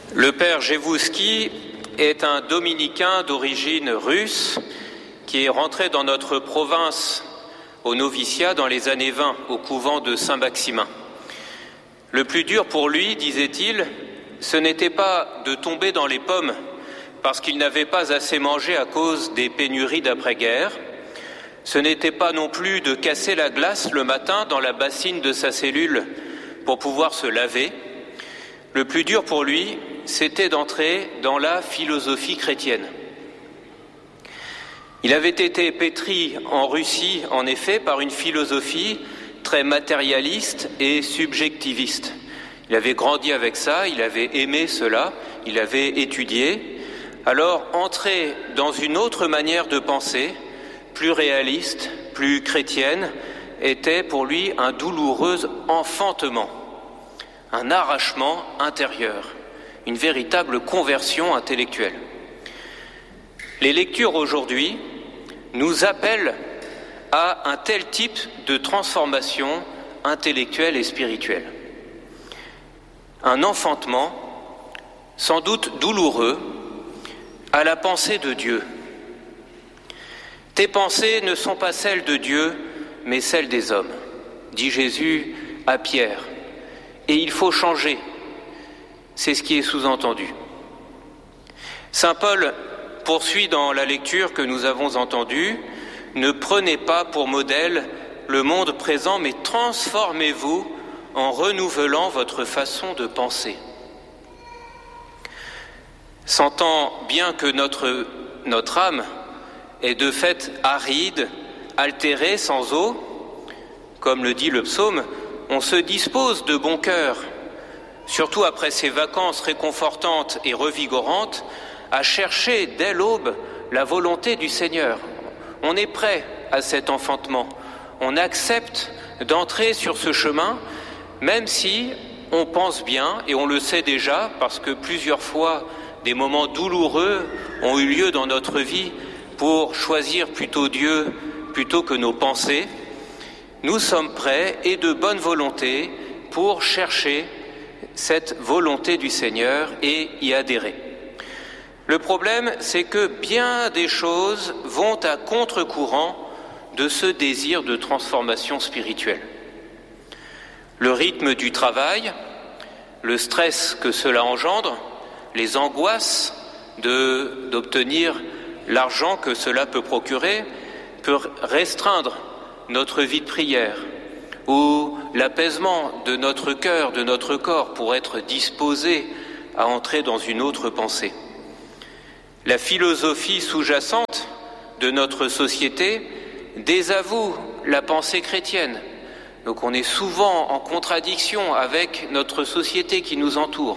Le père Jevouski est un dominicain d'origine russe qui est rentré dans notre province au noviciat dans les années 20 au couvent de Saint-Maximin. Le plus dur pour lui, disait-il, ce n'était pas de tomber dans les pommes parce qu'il n'avait pas assez mangé à cause des pénuries d'après-guerre. Ce n'était pas non plus de casser la glace le matin dans la bassine de sa cellule pour pouvoir se laver. Le plus dur pour lui, c'était d'entrer dans la philosophie chrétienne. Il avait été pétri en Russie, en effet, par une philosophie très matérialiste et subjectiviste. Il avait grandi avec ça, il avait aimé cela, il avait étudié. Alors, entrer dans une autre manière de penser, plus réaliste, plus chrétienne, était pour lui un douloureux enfantement, un arrachement intérieur, une véritable conversion intellectuelle. Les lectures aujourd'hui nous appellent à un tel type de transformation intellectuelle et spirituelle. Un enfantement, sans doute douloureux, à la pensée de Dieu. Tes pensées ne sont pas celles de Dieu, mais celles des hommes, dit Jésus à Pierre. Et il faut changer. C'est ce qui est sous-entendu. Saint Paul poursuit dans la lecture que nous avons entendue, « Ne prenez pas pour modèle le monde présent, mais transformez-vous en renouvelant votre façon de penser. » Sentant bien que notre âme est de fait aride, altérée, sans eau, comme le dit le psaume, on se dispose de bon cœur, surtout après ces vacances réconfortantes et revigorantes, à chercher dès l'aube la volonté du Seigneur. On est prêt à cet enfantement, on accepte d'entrer sur ce chemin, même si on pense bien, et on le sait déjà, parce que plusieurs fois des moments douloureux ont eu lieu dans notre vie pour choisir plutôt Dieu plutôt que nos pensées. Nous sommes prêts et de bonne volonté pour chercher cette volonté du Seigneur et y adhérer. Le problème, c'est que bien des choses vont à contre-courant de ce désir de transformation spirituelle. Le rythme du travail, le stress que cela engendre, les angoisses d'obtenir l'argent que cela peut procurer, peut restreindre notre vie de prière, ou l'apaisement de notre cœur, de notre corps, pour être disposé à entrer dans une autre pensée. La philosophie sous-jacente de notre société désavoue la pensée chrétienne. Donc on est souvent en contradiction avec notre société qui nous entoure.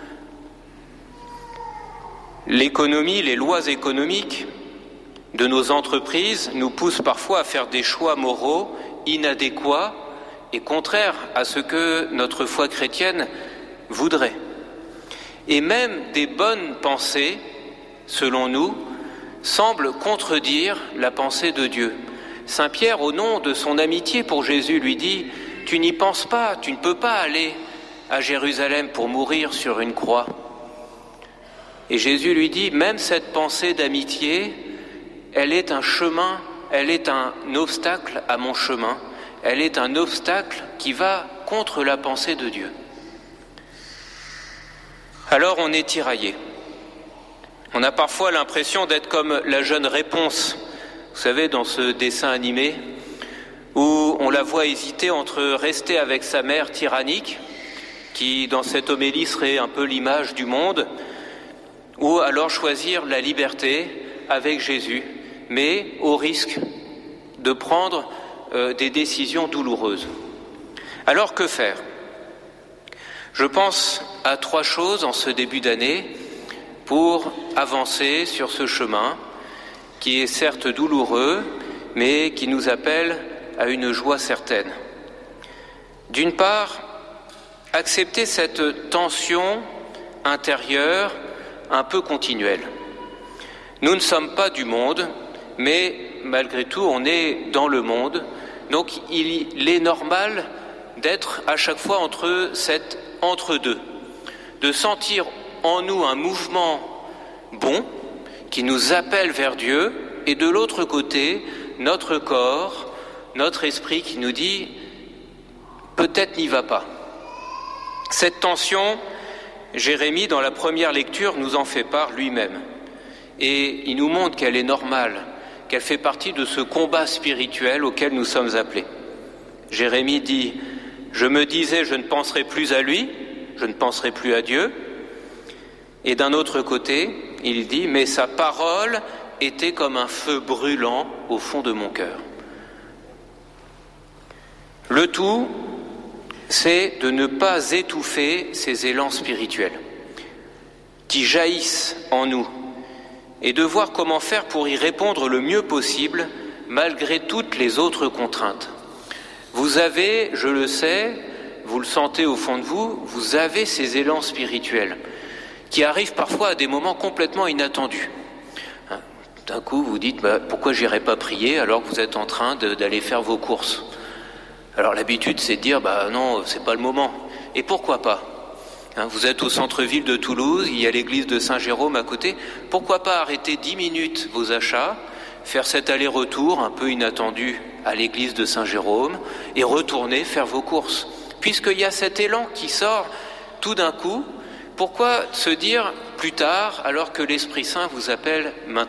L'économie, les lois économiques de nos entreprises nous poussent parfois à faire des choix moraux inadéquats et contraires à ce que notre foi chrétienne voudrait. Et même des bonnes pensées, selon nous, semblent contredire la pensée de Dieu. Saint Pierre, au nom de son amitié pour Jésus, lui dit « Tu n'y penses pas, tu ne peux pas aller à Jérusalem pour mourir sur une croix. » Et Jésus lui dit, même cette pensée d'amitié, elle est un chemin, elle est un obstacle à mon chemin, elle est un obstacle qui va contre la pensée de Dieu. Alors on est tiraillé. On a parfois l'impression d'être comme la jeune Réponse, vous savez, dans ce dessin animé, où on la voit hésiter entre rester avec sa mère tyrannique, qui dans cette homélie serait un peu l'image du monde, ou alors choisir la liberté avec Jésus, mais au risque de prendre des décisions douloureuses. Alors que faire ? Je pense à 3 choses en ce début d'année pour avancer sur ce chemin qui est certes douloureux, mais qui nous appelle à une joie certaine. D'une part, accepter cette tension intérieure un peu continuelle. Nous ne sommes pas du monde, mais malgré tout, on est dans le monde. Donc il est normal d'être à chaque fois entre deux, de sentir en nous un mouvement bon qui nous appelle vers Dieu, et de l'autre côté, notre corps, notre esprit qui nous dit « peut-être n'y va pas ». Cette tension, Jérémie, dans la première lecture, nous en fait part lui-même. Et il nous montre qu'elle est normale, qu'elle fait partie de ce combat spirituel auquel nous sommes appelés. Jérémie dit « Je me disais, je ne penserai plus à lui, je ne penserai plus à Dieu ». Et d'un autre côté, il dit « Mais sa parole était comme un feu brûlant au fond de mon cœur ». Le tout, c'est de ne pas étouffer ces élans spirituels qui jaillissent en nous et de voir comment faire pour y répondre le mieux possible malgré toutes les autres contraintes. Vous avez, je le sais, vous le sentez au fond de vous, vous avez ces élans spirituels qui arrivent parfois à des moments complètement inattendus. D'un coup, vous dites pourquoi j'irai pas prier alors que vous êtes en train d'aller faire vos courses. Alors l'habitude, c'est de dire non, c'est pas le moment. Et pourquoi pas ? Vous êtes au centre-ville de Toulouse, il y a l'église de Saint-Jérôme à côté. Pourquoi pas arrêter 10 minutes vos achats, faire cet aller-retour un peu inattendu à l'église de Saint-Jérôme et retourner faire vos courses ? Puisqu'il y a cet élan qui sort tout d'un coup, pourquoi se dire plus tard alors que l'Esprit Saint vous appelle maintenant ?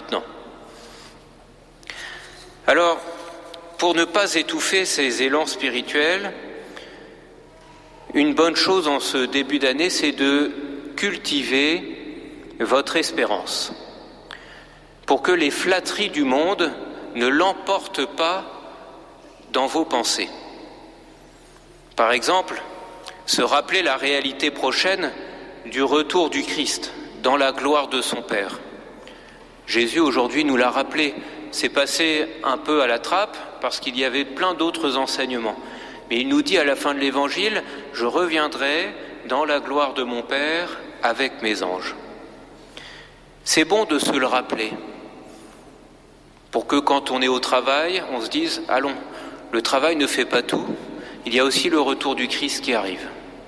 Alors, pour ne pas étouffer ces élans spirituels, une bonne chose en ce début d'année, c'est de cultiver votre espérance, pour que les flatteries du monde ne l'emportent pas dans vos pensées. Par exemple, se rappeler la réalité prochaine du retour du Christ dans la gloire de son Père. Jésus aujourd'hui nous l'a rappelé, c'est passé un peu à la trappe parce qu'il y avait plein d'autres enseignements. Mais il nous dit à la fin de l'Évangile, « Je reviendrai dans la gloire de mon Père avec mes anges ». C'est bon de se le rappeler, pour que quand on est au travail, on se dise « Allons, le travail ne fait pas tout, il y a aussi le retour du Christ qui arrive ».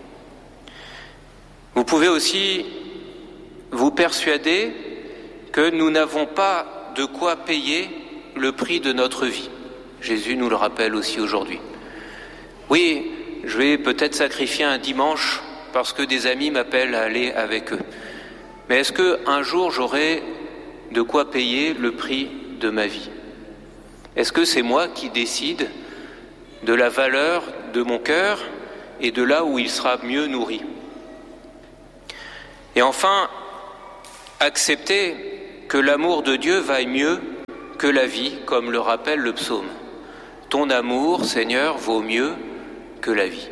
Vous pouvez aussi vous persuader que nous n'avons pas de quoi payer le prix de notre vie. Jésus nous le rappelle aussi aujourd'hui. Oui, je vais peut-être sacrifier un dimanche parce que des amis m'appellent à aller avec eux. Mais est-ce qu'un jour j'aurai de quoi payer le prix de ma vie ? Est-ce que c'est moi qui décide de la valeur de mon cœur et de là où il sera mieux nourri ? Et enfin, accepter que l'amour de Dieu vaille mieux que la vie, comme le rappelle le psaume. Ton amour, Seigneur, vaut mieux que la vie.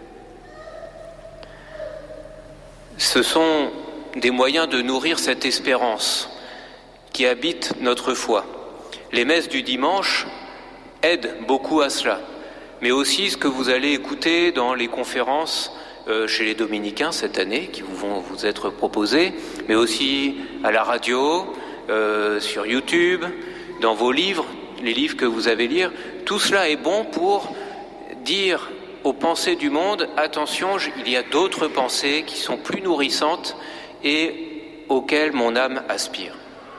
Ce sont des moyens de nourrir cette espérance qui habite notre foi. Les messes du dimanche aident beaucoup à cela, mais aussi ce que vous allez écouter dans les conférences chez les dominicains cette année, qui vont vous être proposées, mais aussi à la radio, sur YouTube, dans vos livres, les livres que vous avez lire. Tout cela est bon pour dire aux pensées du monde, attention, il y a d'autres pensées qui sont plus nourrissantes et auxquelles mon âme aspire.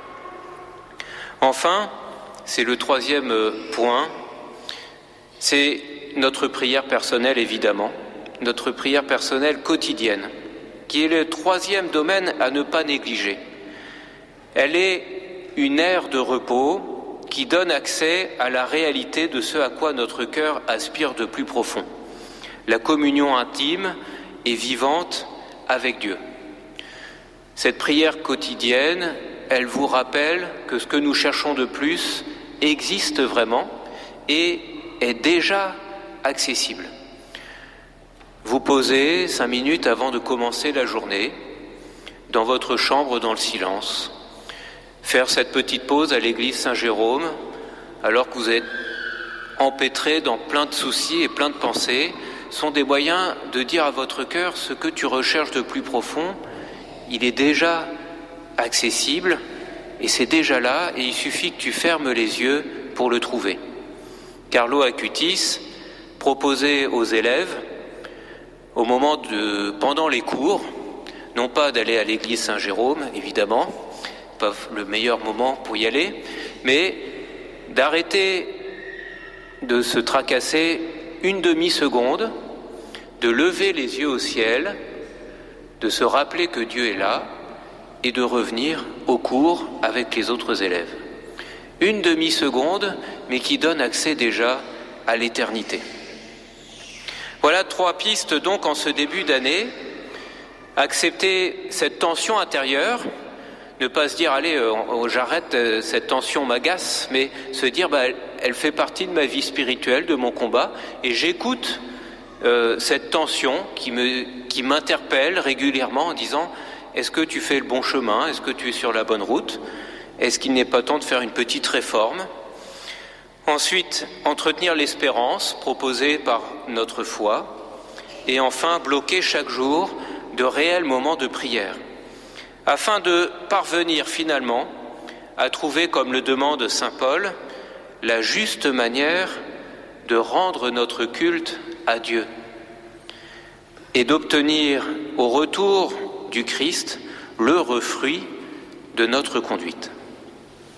Enfin, c'est le troisième point, c'est notre prière personnelle évidemment, notre prière personnelle quotidienne, qui est le troisième domaine à ne pas négliger. Elle est une ère de repos qui donne accès à la réalité de ce à quoi notre cœur aspire de plus profond. La communion intime et vivante avec Dieu. Cette prière quotidienne, elle vous rappelle que ce que nous cherchons de plus existe vraiment et est déjà accessible. Vous posez 5 minutes avant de commencer la journée, dans votre chambre dans le silence, faire cette petite pause à l'église Saint-Jérôme, alors que vous êtes empêtré dans plein de soucis et plein de pensées, sont des moyens de dire à votre cœur ce que tu recherches de plus profond, il est déjà accessible et c'est déjà là et il suffit que tu fermes les yeux pour le trouver. Carlo Acutis proposait aux élèves, pendant les cours, non pas d'aller à l'église Saint-Jérôme, évidemment, pas le meilleur moment pour y aller, mais d'arrêter de se tracasser une demi-seconde, de lever les yeux au ciel, de se rappeler que Dieu est là et de revenir au cours avec les autres élèves. Une demi-seconde, mais qui donne accès déjà à l'éternité. Voilà 3 pistes donc en ce début d'année. Accepter cette tension intérieure, ne pas se dire « allez, j'arrête, cette tension m'agace », mais se dire elle fait partie de ma vie spirituelle, de mon combat, et j'écoute cette tension qui m'interpelle régulièrement en disant « est-ce que tu fais le bon chemin ? Est-ce que tu es sur la bonne route ? Est-ce qu'il n'est pas temps de faire une petite réforme ?» Ensuite, entretenir l'espérance proposée par notre foi. Et enfin, bloquer chaque jour de réels moments de prière, afin de parvenir finalement à trouver, comme le demande saint Paul, la juste manière de rendre notre culte à Dieu et d'obtenir au retour du Christ l'heureux fruit de notre conduite.